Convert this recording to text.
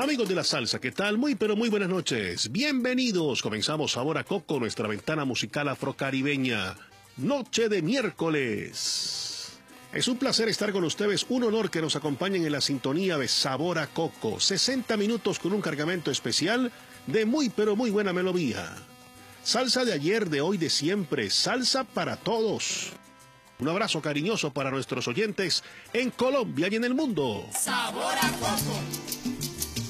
Amigos de la salsa, ¿qué tal? Muy pero muy buenas noches. Bienvenidos. Comenzamos Sabor a Coco, nuestra ventana musical afrocaribeña. Noche de miércoles. Es un placer estar con ustedes, un honor que nos acompañen en la sintonía de Sabor a Coco. 60 minutos con un cargamento especial de muy pero muy buena melodía. Salsa de ayer, de hoy, de siempre. Salsa para todos. Un abrazo cariñoso para nuestros oyentes en Colombia y en el mundo. Sabor a Coco.